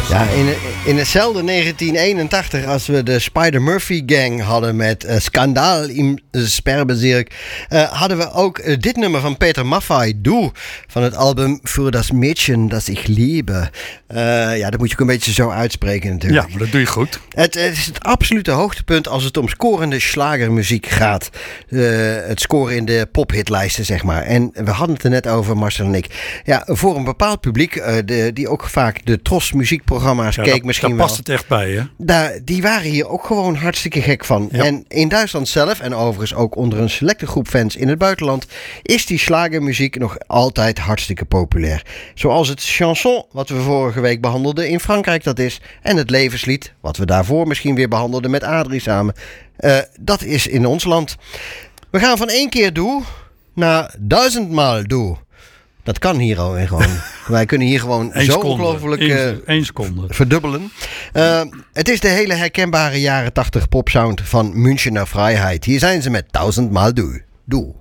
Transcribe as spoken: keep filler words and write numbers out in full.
Ja, in, in hetzelfde negentien eenentachtig als we de Spider-Murphy Gang hadden met uh, Skandaal im Sperrbezirk, uh, hadden we ook uh, dit nummer van Peter Maffay, Du, van het album Für das Mädchen das ich liebe. Uh, ja, dat moet je ook een beetje zo uitspreken natuurlijk. Ja, maar dat doe je goed. Het, het is het absolute hoogtepunt als het om scorende slagermuziek gaat. Uh, het scoren in de pophitlijsten, zeg maar. En we hadden het er net over, Marcel en ik. Ja, voor een bepaald publiek, uh, de, die ook vaak de Tros muziekprogramma's Ja, keek dat, misschien daar wel. past het echt bij, hè? Daar, die waren hier ook gewoon hartstikke gek van. Ja. En in Duitsland zelf, en overigens ook onder een selecte groep fans in het buitenland, is die slagermuziek nog altijd hartstikke populair. Zoals het chanson, wat we vorige week behandelden in Frankrijk dat is, en het levenslied, wat we daarvoor misschien weer behandelden met Adrie samen. Uh, dat is in ons land. We gaan van één keer doe naar duizendmaal doe. Dat kan hier al gewoon. Wij kunnen hier gewoon Eén zo seconde. ongelooflijk Eén, uh, één seconde. verdubbelen. Uh, het is de hele herkenbare jaren tachtig popsound van Münchener Vrijheid. Hier zijn ze met duizendmaal doe. Doe.